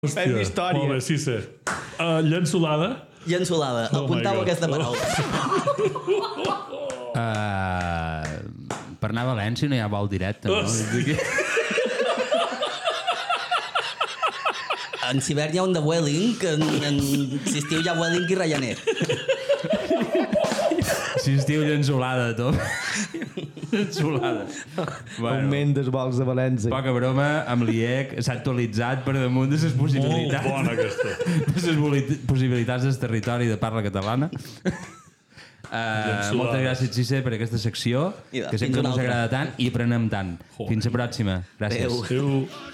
Fem història. Molt bé, sí sé. Llençolada. Llençolada. Apuntau aquesta paraula. Per anar a València no hi ha vol directe, no? En Sibert hi ha un de Vueling, que si estiu hi ha Vueling i Ryanair. Si estiu llençolada, tot. Llençolada. Augment dels vols de València. Poca broma, amb l'IEC s'ha actualitzat per damunt de les possibilitats. Molt bona, aquesta. De les possibilitats del territori de parla catalana. Moltes gràcies, Xisse, per aquesta secció, que sempre ens agrada tant i aprenem tant. Fins la pròxima. Gràcies. Adéu. Adéu.